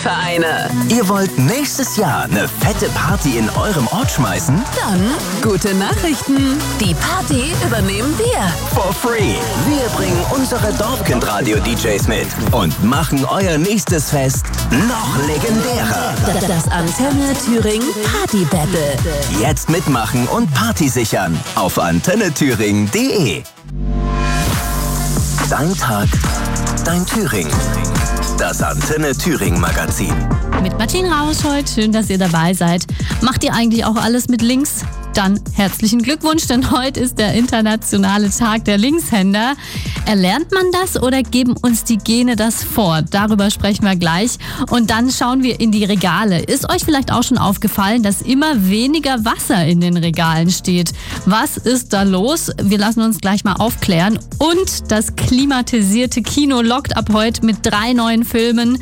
Sportvereine. Ihr wollt nächstes Jahr eine fette Party in eurem Ort schmeißen? Dann gute Nachrichten. Die Party übernehmen wir. For free. Wir bringen unsere Dorfkind-Radio-DJs mit und machen euer nächstes Fest noch legendärer. Das Antenne Thüringen Party Battle. Jetzt mitmachen und Party sichern auf antennethüringen.de. Dein Tag, dein Thüringen. Das Antenne Thüringen Magazin. Mit Martin Rausch heute. Schön, dass ihr dabei seid. Macht ihr eigentlich auch alles mit links? Dann herzlichen Glückwunsch, denn heute ist der internationale Tag der Linkshänder. Erlernt man das oder geben uns die Gene das vor? Darüber sprechen wir gleich. Und dann schauen wir in die Regale. Ist euch vielleicht auch schon aufgefallen, dass immer weniger Wasser in den Regalen steht? Was ist da los? Wir lassen uns gleich mal aufklären. Und das klimatisierte Kino lockt ab heute mit 3 neuen Filmen.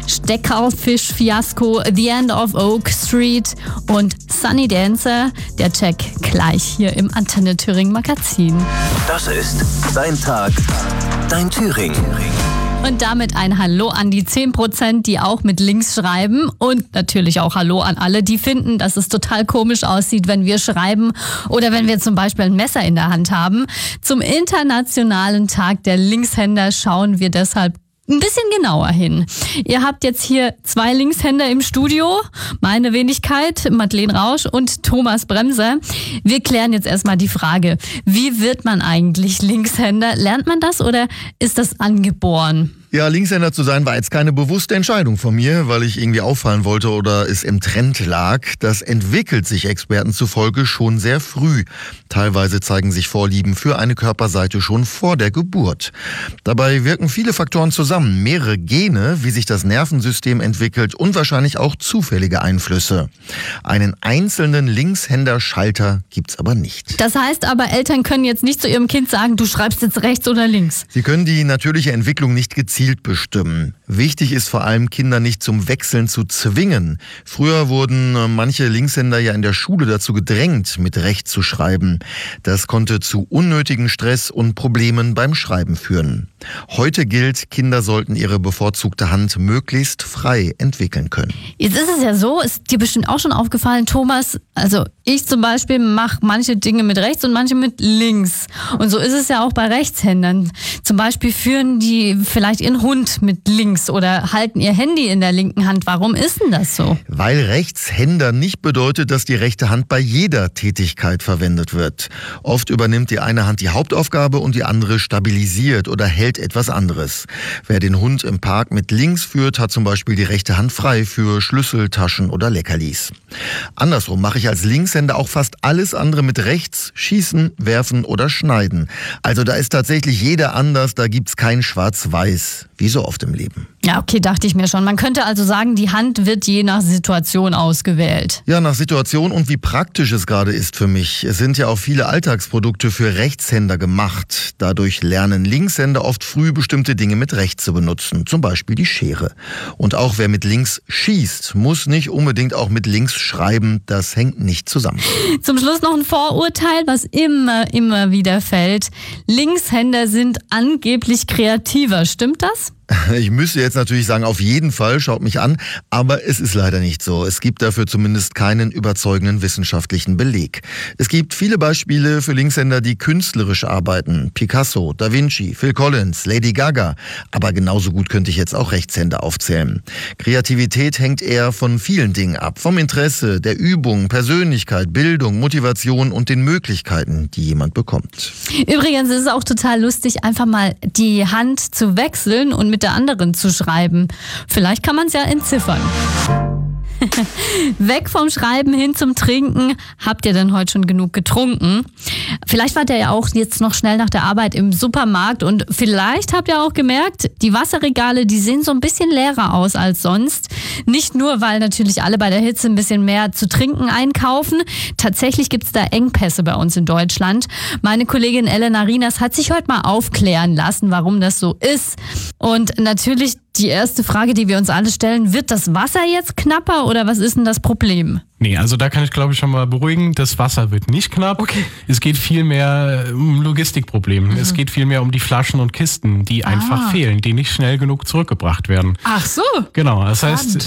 Steckerlfisch-Fiasko, The End of Oak Street und Sunny Dancer. Der Check gleich hier im Antenne Thüringen Magazin. Das ist dein Tag, dein Thüringen. Und damit ein Hallo an die 10%, die auch mit links schreiben. Und natürlich auch Hallo an alle, die finden, dass es total komisch aussieht, wenn wir schreiben oder wenn wir zum Beispiel ein Messer in der Hand haben. Zum Internationalen Tag der Linkshänder schauen wir deshalb ein bisschen genauer hin. Ihr habt jetzt hier 2 Linkshänder im Studio. Meine Wenigkeit, Madeleine Rausch und Thomas Bremser. Wir klären jetzt erstmal die Frage, wie wird man eigentlich Linkshänder? Lernt man das oder ist das angeboren? Ja, Linkshänder zu sein war jetzt keine bewusste Entscheidung von mir, weil ich irgendwie auffallen wollte oder es im Trend lag. Das entwickelt sich Experten zufolge schon sehr früh. Teilweise zeigen sich Vorlieben für eine Körperseite schon vor der Geburt. Dabei wirken viele Faktoren zusammen, mehrere Gene, wie sich das Nervensystem entwickelt und wahrscheinlich auch zufällige Einflüsse. Einen einzelnen Linkshänder-Schalter gibt's aber nicht. Das heißt aber, Eltern können jetzt nicht zu ihrem Kind sagen, du schreibst jetzt rechts oder links. Sie können die natürliche Entwicklung nicht gezielt bestimmen. Wichtig ist vor allem, Kinder nicht zum Wechseln zu zwingen. Früher wurden manche Linkshänder ja in der Schule dazu gedrängt, mit rechts zu schreiben. Das konnte zu unnötigen Stress und Problemen beim Schreiben führen. Heute gilt, Kinder sollten ihre bevorzugte Hand möglichst frei entwickeln können. Jetzt ist es ja so, ist dir bestimmt auch schon aufgefallen, Thomas, also ich zum Beispiel mache manche Dinge mit rechts und manche mit links. Und so ist es ja auch bei Rechtshändern. Zum Beispiel führen die vielleicht ihren Hund mit links oder halten ihr Handy in der linken Hand. Warum ist denn das so? Weil Rechtshänder nicht bedeutet, dass die rechte Hand bei jeder Tätigkeit verwendet wird. Oft übernimmt die eine Hand die Hauptaufgabe und die andere stabilisiert oder hält etwas anderes. Wer den Hund im Park mit links führt, hat zum Beispiel die rechte Hand frei für Schlüssel, Taschen oder Leckerlis. Andersrum mache ich als Linkshänder auch fast alles andere mit rechts, schießen, werfen oder schneiden. Also da ist tatsächlich jeder anders, da gibt's kein Schwarz-Weiß, wie so oft im Leben. Ja, okay, dachte ich mir schon. Man könnte also sagen, die Hand wird je nach Situation ausgewählt. Ja, nach Situation und wie praktisch es gerade ist für mich. Es sind ja auch viele Alltagsprodukte für Rechtshänder gemacht. Dadurch lernen Linkshänder oft früh bestimmte Dinge mit rechts zu benutzen, zum Beispiel die Schere. Und auch wer mit links schießt, muss nicht unbedingt auch mit links schreiben. Das hängt nicht zusammen. Zum Schluss noch ein Vorurteil, was immer wieder fällt. Linkshänder sind angeblich kreativer. Stimmt das? Ich müsste jetzt natürlich sagen, auf jeden Fall, schaut mich an, aber es ist leider nicht so. Es gibt dafür zumindest keinen überzeugenden wissenschaftlichen Beleg. Es gibt viele Beispiele für Linkshänder, die künstlerisch arbeiten. Picasso, Da Vinci, Phil Collins, Lady Gaga. Aber genauso gut könnte ich jetzt auch Rechtshänder aufzählen. Kreativität hängt eher von vielen Dingen ab. Vom Interesse, der Übung, Persönlichkeit, Bildung, Motivation und den Möglichkeiten, die jemand bekommt. Übrigens ist es auch total lustig, einfach mal die Hand zu wechseln und mit der anderen zu schreiben. Vielleicht kann man es ja entziffern. Weg vom Schreiben hin zum Trinken. Habt ihr denn heute schon genug getrunken? Vielleicht wart ihr ja auch jetzt noch schnell nach der Arbeit im Supermarkt und vielleicht habt ihr auch gemerkt, die Wasserregale, die sehen so ein bisschen leerer aus als sonst. Nicht nur, weil natürlich alle bei der Hitze ein bisschen mehr zu trinken einkaufen. Tatsächlich gibt es da Engpässe bei uns in Deutschland. Meine Kollegin Elena Rinas hat sich heute mal aufklären lassen, warum das so ist. Und natürlich die erste Frage, die wir uns alle stellen, wird das Wasser jetzt knapper oder was ist denn das Problem? Nee, also da kann ich glaube ich schon mal beruhigen, das Wasser wird nicht knapp. Okay. Es geht viel mehr um Logistikprobleme. Es geht viel mehr um die Flaschen und Kisten, die einfach fehlen, die nicht schnell genug zurückgebracht werden. Ach so. Genau, das heißt,